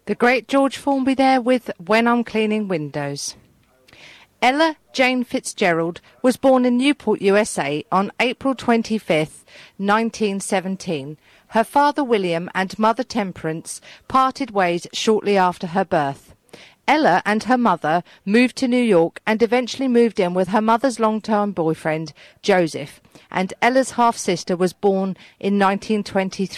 The great George Formby there with When I'm Cleaning Windows. Ella Jane Fitzgerald was born in Newport, USA on April 25th, 1917. Her father William and mother Temperance parted ways shortly after her birth. Ella and her mother moved to New York and eventually moved in with her mother's long-term boyfriend, Joseph, and Ella's half-sister was born in 1923.